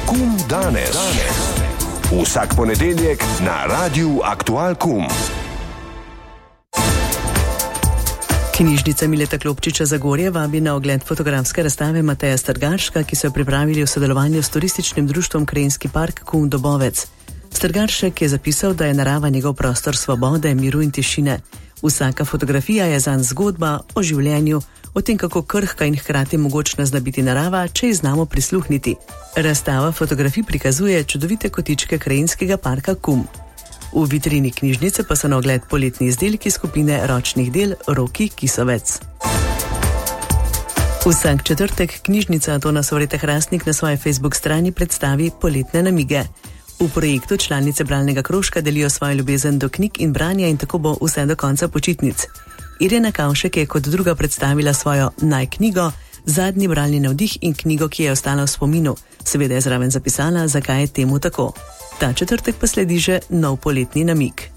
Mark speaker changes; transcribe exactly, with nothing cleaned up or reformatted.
Speaker 1: Kum danes. danes. Vsak ponedeljek na Radiu Aktual Kum.
Speaker 2: Knjižnica Mileta Klopčiča Zagorje vabi na ogled fotografske razstave Mateja Strgarška, ki so jo pripravili v sodelovanju s turističnim društvom Krajinski park Kum Dobovec. Strgaršek je zapisal, da je narava njegov prostor svobode, miru in tišine. Vsaka fotografija je zanj zgodba o življenju, o tem, kako krhka in hkrati mogočna zna biti narava, če ji znamo prisluhniti. Razstava fotografij prikazuje čudovite kotičke Krajinskega parka Kum. V vitrini knjižnice pa so na ogled poletni izdelki skupine ročnih del Roki Kisovec. Vsak četrtek knjižnica Antona Sovreta Hrastnik na svoji Facebook strani predstavi poletne namige. V projektu članice bralnega krožka delijo svojo ljubezen do knjig in branja in tako bo vse do konca počitnic. Irena Kavšek je kot druga predstavila svojo najknjigo, zadnji bralni navdih in knjigo, ki je ostala v spominu. Seveda je zraven zapisala, zakaj je temu tako. Ta četrtek pa sledi že nov poletni namig.